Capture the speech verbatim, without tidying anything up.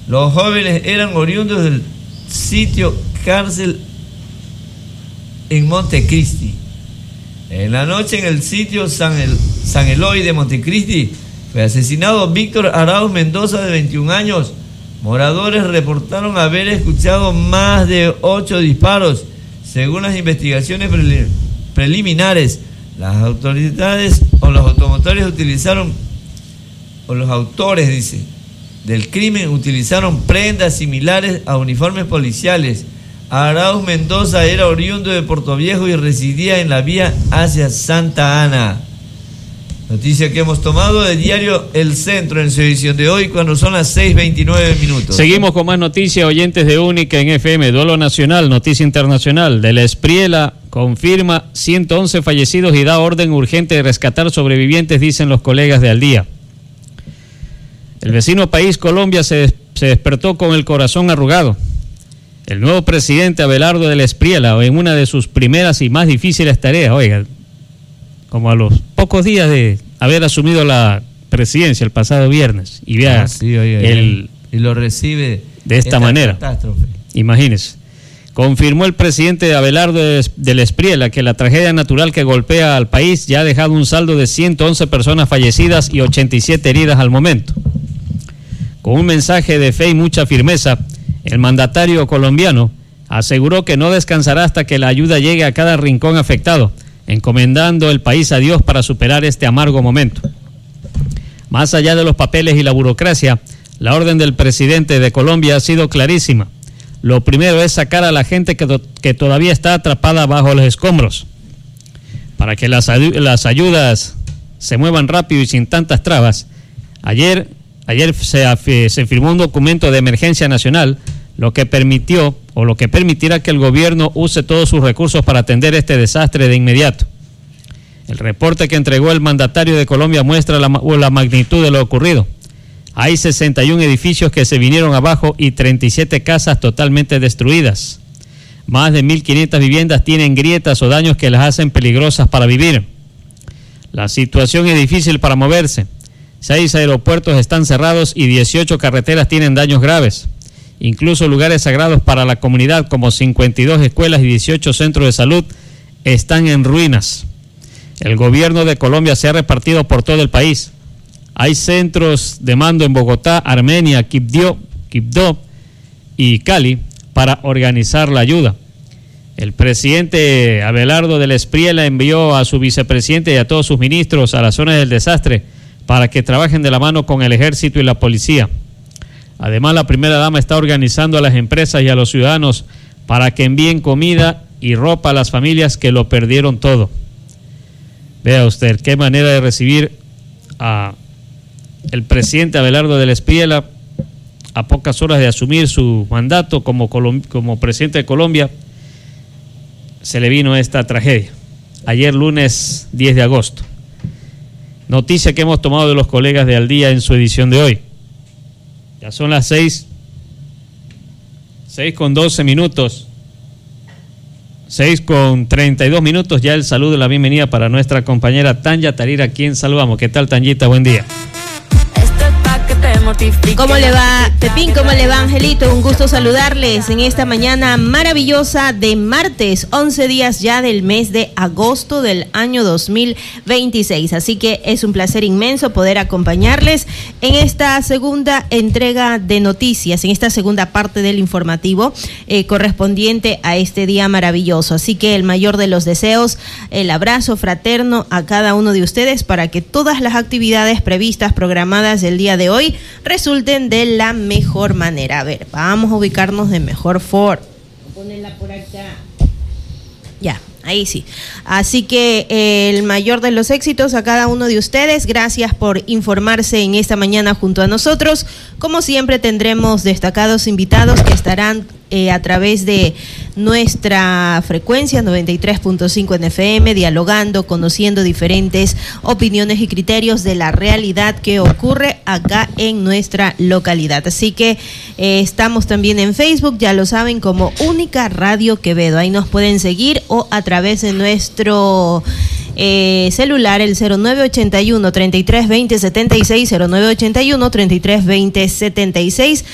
Los jóvenes eran oriundos del sitio cárcel en Montecristi. En la noche, en el sitio San, El, San Eloy de Montecristi, fue asesinado Víctor Arauz Mendoza, de veintiún años. Moradores reportaron haber escuchado más de ocho disparos. Según las investigaciones preliminares, las autoridades o los automotores utilizaron, o los autores, dice, del crimen utilizaron prendas similares a uniformes policiales. Arauz Mendoza era oriundo de Portoviejo y residía en la vía hacia Santa Ana. Noticia que hemos tomado del diario El Centro en su edición de hoy, cuando son las seis veintinueve minutos. Seguimos con más noticias, oyentes de Única en F M. Duelo nacional, noticia internacional. De la Espriela confirma ciento once fallecidos y da orden urgente de rescatar sobrevivientes, dicen los colegas de Al Día. El vecino país Colombia se, se despertó con el corazón arrugado. El nuevo presidente Abelardo de la Espriela, en una de sus primeras y más difíciles tareas, oiga, como a los pocos días de haber asumido la presidencia el pasado viernes, y vea, ah, sí, oiga, el, y lo recibe de esta, esta manera. Catástrofe. Imagínese. Confirmó el presidente Abelardo de, de la Espriela que la tragedia natural que golpea al país ya ha dejado un saldo de ciento once personas fallecidas y ochenta y siete heridas al momento. Con un mensaje de fe y mucha firmeza, el mandatario colombiano aseguró que no descansará hasta que la ayuda llegue a cada rincón afectado, encomendando el país a Dios para superar este amargo momento. Más allá de los papeles y la burocracia, la orden del presidente de Colombia ha sido clarísima. Lo primero es sacar a la gente que, que todavía está atrapada bajo los escombros, para que las, las ayudas se muevan rápido y sin tantas trabas. Ayer, ayer se, se firmó un documento de emergencia nacional, lo que permitió o lo que permitirá que el gobierno use todos sus recursos para atender este desastre de inmediato. El reporte que entregó el mandatario de Colombia muestra la, la magnitud de lo ocurrido. Hay sesenta y un edificios que se vinieron abajo y treinta y siete casas totalmente destruidas. Más de mil quinientas viviendas tienen grietas o daños que las hacen peligrosas para vivir. La situación es difícil para moverse. Seis aeropuertos están cerrados y dieciocho carreteras tienen daños graves. Incluso lugares sagrados para la comunidad como cincuenta y dos escuelas y dieciocho centros de salud están en ruinas. El gobierno de Colombia se ha repartido por todo el país. Hay centros de mando en Bogotá, Armenia, Quibdó, Quibdó y Cali para organizar la ayuda. El presidente Abelardo de la Espriela envió a su vicepresidente y a todos sus ministros a la zona del desastre para que trabajen de la mano con el ejército y la policía. Además, la primera dama está organizando a las empresas y a los ciudadanos para que envíen comida y ropa a las familias que lo perdieron todo. Vea usted qué manera de recibir a el presidente Abelardo de la Espriela a pocas horas de asumir su mandato como, como presidente de Colombia. Se le vino esta tragedia. Ayer lunes diez de agosto. Noticia que hemos tomado de los colegas de Al Día en su edición de hoy. Ya son las seis, seis con doce minutos, seis con treinta y dos minutos. Ya el saludo y la bienvenida para nuestra compañera Tanya Tarira, a quien saludamos. ¿Qué tal, Tanyita? Buen día. ¿Cómo le va, Pepín? ¿Cómo le va, Angelito? Un gusto saludarles en esta mañana maravillosa de martes, once días ya del mes de agosto del año dos mil veintiséis. Así que es un placer inmenso poder acompañarles en esta segunda entrega de noticias, en esta segunda parte del informativo eh, correspondiente a este día maravilloso. Así que el mayor de los deseos, el abrazo fraterno a cada uno de ustedes para que todas las actividades previstas, programadas el día de hoy, resulten de la mejor manera. A ver, vamos a ubicarnos de mejor forma. Ponerla por acá. Ya, ahí sí. Así que eh, el mayor de los éxitos a cada uno de ustedes. Gracias por informarse en esta mañana junto a nosotros. Como siempre, tendremos destacados invitados que estarán eh, a través de nuestra frecuencia noventa y tres punto cinco en F M, dialogando, conociendo diferentes opiniones y criterios de la realidad que ocurre acá en nuestra localidad. Así que eh, estamos también en Facebook, ya lo saben, como Única Radio Quevedo. Ahí nos pueden seguir o a través de nuestro eh, celular, el cero nueve ochenta y uno, treinta y tres veinte, setenta y seis, cero nueve ochenta y uno, treinta y tres veinte, setenta y seis.